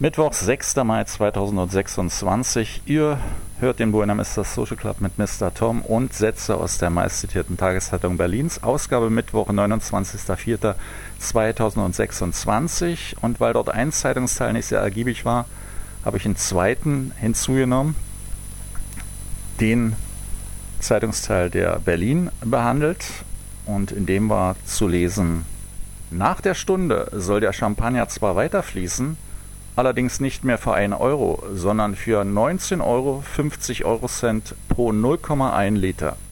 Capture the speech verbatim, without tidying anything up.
Mittwoch, sechster Mai zweitausendsechsundzwanzig. Ihr hört den Buena Vista Social Club mit Mister Tom und Sätze aus der meistzitierten Tageszeitung Berlins. Ausgabe Mittwoch, neunundzwanzigster vierter zweitausendsechsundzwanzig. Und weil dort ein Zeitungsteil nicht sehr ergiebig war, habe ich einen zweiten hinzugenommen. Den Zeitungsteil, der Berlin behandelt. Und in dem war zu lesen: Nach der Stunde soll der Champagner zwar weiter fließen, allerdings nicht mehr für einen Euro, sondern für neunzehn Euro fünfzig Eurocent pro null Komma eins Liter.